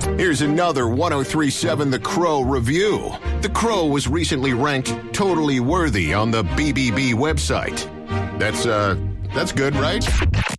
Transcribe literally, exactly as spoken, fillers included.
Here's another one oh three point seven The Crow review. The Crow was recently ranked totally worthy on the B B B website. That's, uh, that's good, right?